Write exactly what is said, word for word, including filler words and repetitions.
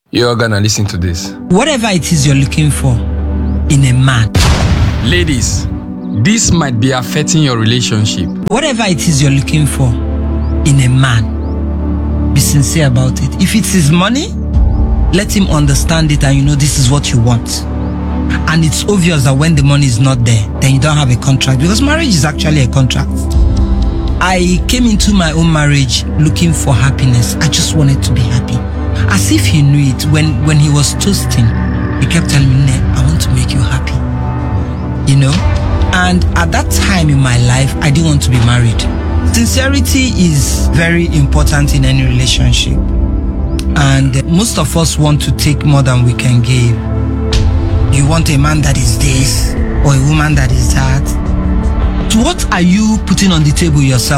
You're gonna listen to this. Whatever it is you're looking for in a man. Ladies, this might be affecting your relationship. Whatever it is you're looking for in a man, be sincere about it. If it's his money, let him understand it and you know this is what you want. And it's obvious that when the money is not there, then you don't have a contract, because marriage is actually a contract. I came into my own marriage looking for happiness. I just wanted to be happy. As if he knew it. When, when he was toasting, he kept telling me, I want to make you happy. You know? And at that time in my life, I didn't want to be married. Sincerity is very important in any relationship. And most of us want to take more than we can give. You want a man that is this, or a woman that is that. So what are you putting on the table yourself?